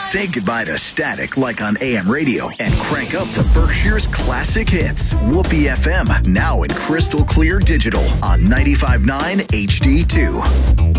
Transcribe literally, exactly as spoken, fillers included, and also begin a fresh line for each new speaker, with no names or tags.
Say goodbye to static like on A M radio and crank up to Berkshire's classic hits. Whoopee F M, now in crystal clear digital on ninety-five point nine H D two.